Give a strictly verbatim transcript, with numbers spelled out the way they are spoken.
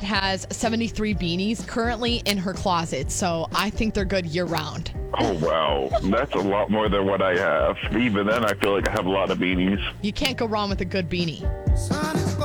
has seventy-three beanies currently in her closet, so I think they're good year-round. Oh, wow. That's a lot more than what I have. Even then, I feel like I have a lot of beanies. You can't go wrong with a good beanie. Sun is